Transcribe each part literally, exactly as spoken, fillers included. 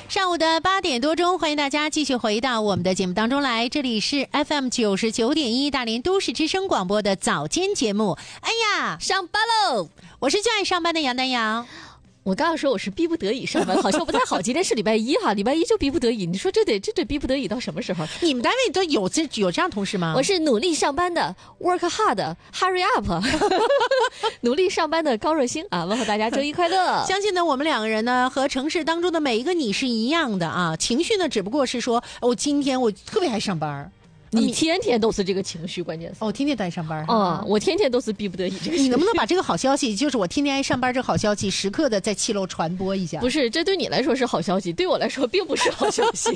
上午的八点多钟，欢迎大家继续回到我们的节目当中来，这里是 F M 九十九点一大连都市之声广播的早间节目。哎呀， 上班喽！ 我是最爱上班的杨丹阳。 我刚刚说我是逼不得已上班，好像不太好。今天是礼拜一哈，礼拜一就逼不得已。你说这得这得逼不得已到什么时候？ 你们单位都有这有这样同事吗？ 我是努力上班的 ，work hard，hurry up， 努力上班的高若星啊！问候大家周一快乐。 相信呢，我们两个人呢和城市当中的每一个你是一样的啊，情绪呢只不过是说，哦，今天我特别爱上班。 你天天都是这个情绪，关键是哦，天天都爱上班啊、嗯！我天天都是逼不得已这个。 你能不能把这个好消息，就是我天天爱上班这个好消息，时刻的在七楼传播一下？ 不是，这对你来说是好消息，对我来说并不是好消息。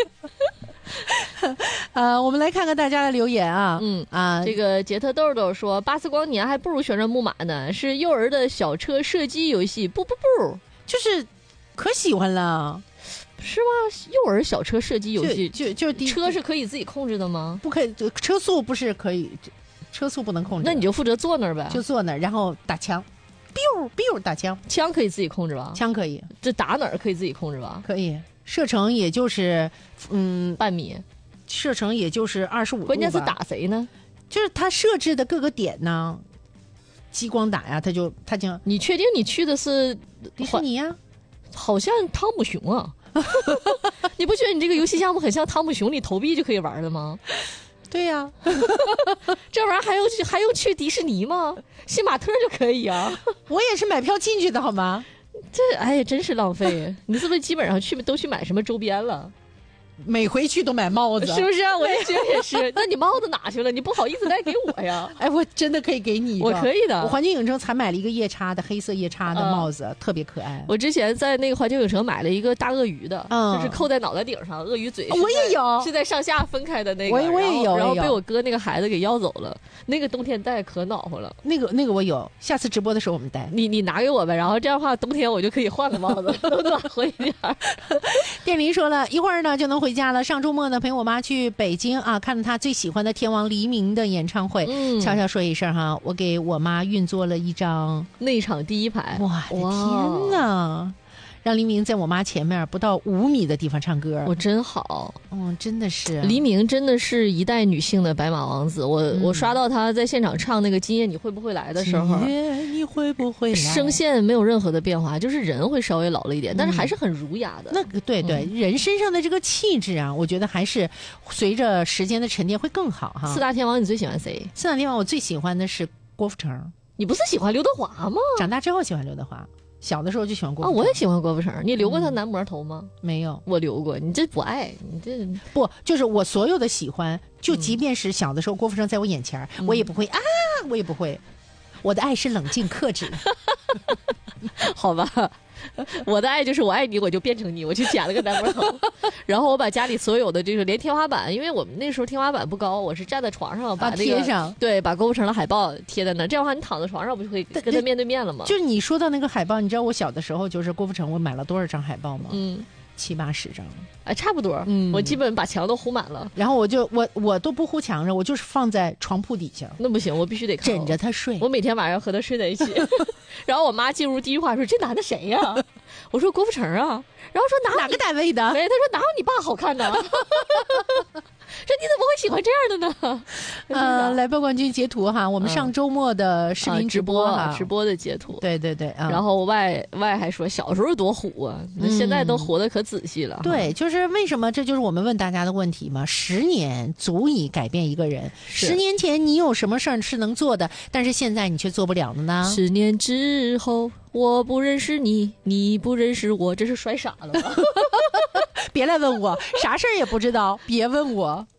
呃，我们来看看大家的留言啊。 嗯啊， 这个杰特豆豆说，巴斯光年还不如旋转木马呢，是幼儿的小车射击游戏。不不不， 就是可喜欢了。 是吗？幼儿小车射击游戏， 就就就车是可以自己控制的吗？ 不可以，车速不是可以，车速不能控制。 那你就负责坐那儿呗， 就坐那儿，然后打枪 ，biu biu 打枪， 枪可以自己控制吧？ 枪可以， 这打哪儿可以自己控制吧？ 可以，射程也就是嗯半米， 射程也就是二十五度吧。 关键是打谁呢？ 就是它设置的各个点呢，激光打呀，它就它就。 你确定你去的是迪士尼呀？ 好像汤姆熊啊。你不觉得你这个游戏项目很像汤姆熊里投币就可以玩的吗？ 对呀、啊， 这玩意儿还用去还用去迪士尼吗？新玛特就可以啊。 我也是买票进去的好吗？ 这哎呀，真是浪费。你是不是基本上去都去买什么周边了？ 每回去都买帽子， 是不是啊？我也觉得也是。那你帽子哪去了？你不好意思带给我呀？ 哎，我真的可以给你一个， 我可以的。 我环球影城才买了一个夜叉的黑色夜叉的帽子，嗯、特别可爱。 我之前在那个环球影城买了一个大鳄鱼的，嗯、就是扣在脑袋顶上，鳄鱼嘴。 我也有， 是在上下分开的那个。 我我也有， 然后被我哥那个孩子给要走了。那个冬天戴可暖和了。 那个那个我有，下次直播的时候我们戴。 你你拿给我呗，然后这样的话冬天我就可以换个帽子，都暖和一点。 电林说了一会儿呢就能回家了。上周末呢陪我妈去北京啊，看了她最喜欢的天王黎明的演唱会。嗯，悄悄说一声哈，我给我妈运作了一张内场第一排。 哇的天哪！让黎明在我妈前面不到五米的地方唱歌， 我真好， 嗯，真的是黎明真的是一代女性的白马王子。我、嗯、我刷到他在现场唱那个《今夜你会不会来》的时候， 今夜你会不会来， 声线没有任何的变化，就是人会稍微老了一点，嗯、但是还是很儒雅的。 那个对对、嗯，人身上的这个气质啊，我觉得还是随着时间的沉淀会更好哈。 四大天王你最喜欢谁？ 四大天王我最喜欢的是郭富城。 你不是喜欢刘德华吗？ 长大之后喜欢刘德华。小的时候就喜欢郭富城。 啊，我也喜欢郭富城。你留过他男模头吗？ 嗯、没有， 我留过。你这不爱，你这不就是我所有的喜欢，就即便是小的时候郭富城在我眼前、嗯、我也不会啊，我也不会。我的爱是冷静克制。 好吧，我的爱就是我爱你，我就变成你，我去剪了个男模头，然后我把家里所有的这个连天花板，因为我们那时候天花板不高，我是站在床上把那个、 啊、贴上， 对，把郭富城的海报贴在那，这样的话你躺在床上不就可以跟他面对面了吗？ 就是你说到那个海报，你知道我小的时候就是郭富城，我买了多少张海报吗？嗯。七八十张， 哎，差不多，嗯，我基本把墙都糊满了。 然后我就我我都不糊墙上，我就是放在床铺底下。 那不行，我必须得看枕着他睡。 我每天晚上和他睡在一起。然后我妈进屋第一句话说：“这男的谁呀、啊？”我说：“郭富城啊。”然后说哪：“ 哪个单位的？” 哎，他说：“哪有你爸好看呢？”说你怎么会喜欢这样的呢？ 呃，来报冠军截图哈，我们上周末的视频直播哈、 嗯啊，直播的截图。 对对对、嗯、 然后外外还说小时候多虎啊，那、嗯、现在都活得可仔细了。 对，就是为什么？这就是我们问大家的问题嘛。十年足以改变一个人。十年前你有什么事儿是能做的，但是现在你却做不了的呢？ 十年之后我不认识你，你不认识我，这是摔傻了吗？ 别来问我，啥事儿也不知道，别问我。